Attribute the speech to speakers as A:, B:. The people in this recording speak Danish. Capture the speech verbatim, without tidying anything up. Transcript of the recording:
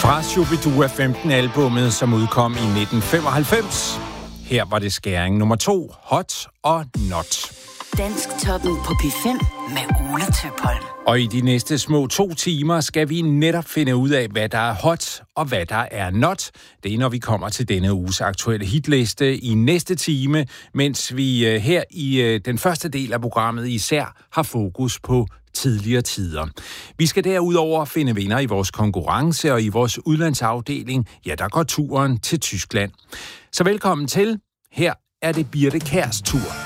A: Fra Shubidua femten-albummet, som udkom i nitten femoghalvfems. Her var det skæring nummer to, Hot og Not.
B: Dansktoppen på P fem med Ole Tøpholm.
A: Og i de næste små to timer skal vi netop finde ud af, hvad der er hot og hvad der er not. Det er, når vi kommer til denne uges aktuelle hitliste i næste time, mens vi her i den første del af programmet især har fokus på tidligere tider. Vi skal derudover finde vinder i vores konkurrence, og i vores udlandsafdeling, ja, der går turen til Tyskland. Så velkommen til. Her er det Birte Kjærs tur.